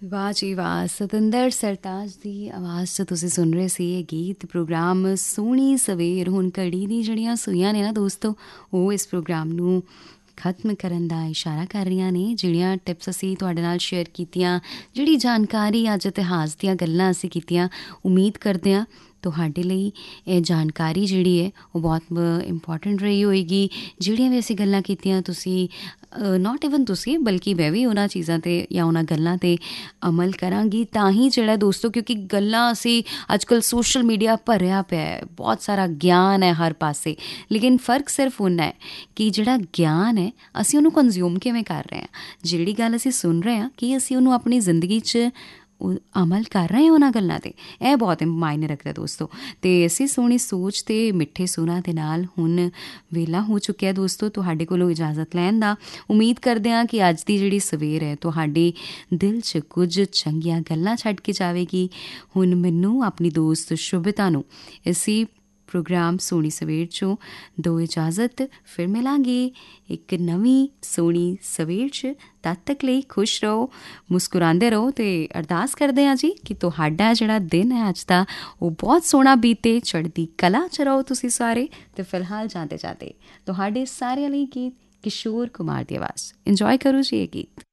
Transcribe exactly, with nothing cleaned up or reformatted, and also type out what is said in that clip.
ਵਾਹ ਜੀ ਵਾਹ, ਸਤਿੰਦਰ ਸਰਤਾਜ ਦੀ ਆਵਾਜ਼ 'ਚ ਤੁਸੀਂ ਸੁਣ ਰਹੇ ਸੀ ਇਹ ਗੀਤ। ਪ੍ਰੋਗਰਾਮ ਸੋਹਣੀ ਸਵੇਰ ਹੁਣ ਘੜੀ ਦੀ ਜਿਹੜੀਆਂ ਸੂਈਆਂ ਨੇ ਨਾ ਦੋਸਤੋ, ਉਹ ਇਸ ਪ੍ਰੋਗਰਾਮ ਨੂੰ ਖਤਮ ਕਰਨ ਦਾ ਇਸ਼ਾਰਾ ਕਰ ਰਹੀਆਂ ਨੇ। ਜਿਹੜੀਆਂ ਟਿਪਸ ਅਸੀਂ ਤੁਹਾਡੇ ਨਾਲ ਸ਼ੇਅਰ ਕੀਤੀਆਂ, ਜਿਹੜੀ ਜਾਣਕਾਰੀ ਅੱਜ ਇਤਿਹਾਸ ਦੀਆਂ ਗੱਲਾਂ ਅਸੀਂ ਕੀਤੀਆਂ, ਉਮੀਦ ਕਰਦੇ ਹਾਂ ਤੁਹਾਡੇ ਲਈ ਇਹ ਜਾਣਕਾਰੀ ਜਿਹੜੀ ਹੈ ਉਹ ਬਹੁਤ ਇੰਪੋਰਟੈਂਟ ਰਹੀ ਹੋਏਗੀ। ਜਿਹੜੀਆਂ ਵੀ ਅਸੀਂ ਗੱਲਾਂ ਕੀਤੀਆਂ, ਤੁਸੀਂ ਨੋਟ ਈਵਨ ਤੁਸੀਂ ਬਲਕਿ ਮੈਂ ਵੀ ਉਹਨਾਂ ਚੀਜ਼ਾਂ 'ਤੇ ਜਾਂ ਉਹਨਾਂ ਗੱਲਾਂ 'ਤੇ ਅਮਲ ਕਰਾਂਗੀ ਤਾਂ ਹੀ ਜਿਹੜਾ ਦੋਸਤੋ, ਕਿਉਂਕਿ ਗੱਲਾਂ ਅਸੀਂ ਅੱਜ ਕੱਲ੍ਹ ਸੋਸ਼ਲ ਮੀਡੀਆ ਭਰਿਆ ਪਿਆ, ਬਹੁਤ ਸਾਰਾ ਗਿਆਨ ਹੈ ਹਰ ਪਾਸੇ, ਲੇਕਿਨ ਫ਼ਰਕ ਸਿਰਫ ਉਨਾ ਹੈ ਕਿ ਜਿਹੜਾ ਗਿਆਨ ਹੈ ਅਸੀਂ ਉਹਨੂੰ ਕੰਜ਼ਿਊਮ ਕਿਵੇਂ ਕਰ ਰਹੇ ਹਾਂ। ਜਿਹੜੀ ਗੱਲ ਅਸੀਂ ਸੁਣ ਰਹੇ ਹਾਂ ਕਿ ਅਸੀਂ ਉਹਨੂੰ ਆਪਣੀ ਜ਼ਿੰਦਗੀ 'ਚ ਅਮਲ ਕਰ ਰਹੇ ਹਾਂ ਉਹਨਾਂ ਗੱਲਾਂ 'ਤੇ, ਇਹ ਬਹੁਤ ਮਾਇਨੇ ਰੱਖਦਾ ਦੋਸਤੋ। ਅਤੇ ਅਸੀਂ ਸੋਹਣੀ ਸੋਚ ਅਤੇ ਮਿੱਠੇ ਸੁਰਾਂ ਦੇ ਨਾਲ ਹੁਣ ਵੇਲਾ ਹੋ ਚੁੱਕਿਆ ਦੋਸਤੋ ਤੁਹਾਡੇ ਕੋਲੋਂ ਇਜਾਜ਼ਤ ਲੈਣ ਦਾ। ਉਮੀਦ ਕਰਦੇ ਹਾਂ ਕਿ ਅੱਜ ਦੀ ਜਿਹੜੀ ਸਵੇਰ ਹੈ ਤੁਹਾਡੇ ਦਿਲ 'ਚ ਕੁਝ ਚੰਗੀਆਂ ਗੱਲਾਂ ਛੱਡ ਕੇ ਜਾਵੇਗੀ। ਹੁਣ ਮੈਨੂੰ ਆਪਣੀ ਦੋਸਤ ਸ਼ੁਭਿਤਾ ਨੂੰ ਇਸੀ ਪ੍ਰੋਗਰਾਮ ਸੋਹਣੀ ਸਵੇਰ 'ਚੋਂ ਦੋ ਇਜਾਜ਼ਤ, ਫਿਰ ਮਿਲਾਂਗੇ ਇੱਕ ਨਵੀਂ ਸੋਹਣੀ ਸਵੇਰ 'ਚ। ਤਦ ਤੱਕ ਲਈ ਖੁਸ਼ ਰਹੋ, ਮੁਸਕਰਾਉਂਦੇ ਰਹੋ ਅਤੇ ਅਰਦਾਸ ਕਰਦੇ ਹਾਂ ਜੀ ਕਿ ਤੁਹਾਡਾ ਜਿਹੜਾ ਦਿਨ ਹੈ ਅੱਜ ਦਾ ਉਹ ਬਹੁਤ ਸੋਹਣਾ ਬੀਤੇ, ਚੜ੍ਹਦੀ ਕਲਾ 'ਚ ਰਹੋ ਤੁਸੀਂ ਸਾਰੇ। ਅਤੇ ਫਿਲਹਾਲ ਜਾਂਦੇ ਜਾਂਦੇ ਤੁਹਾਡੇ ਸਾਰਿਆਂ ਲਈ ਗੀਤ ਕਿਸ਼ੋਰ ਕੁਮਾਰ ਦੀ ਆਵਾਜ਼ ਇੰਜੋਏ ਕਰੋ ਜੀ ਇਹ ਗੀਤ।